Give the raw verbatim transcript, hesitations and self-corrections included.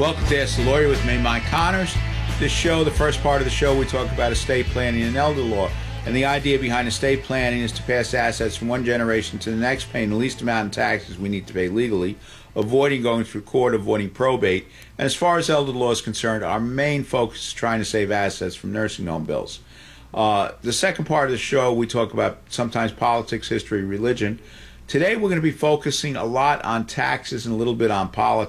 Welcome to Ask the Lawyer with me, Mike Connors. This show, the first part of the show, we talk about estate planning and elder law. And the idea behind estate planning is to pass assets from one generation to the next, paying the least amount in taxes we need to pay legally, avoiding going through court, avoiding probate. And as far as elder law is concerned, our main focus is trying to save assets from nursing home bills. Uh, the second part of the show, we talk about sometimes politics, history, religion. Today we're going to be focusing a lot on taxes and a little bit on politics.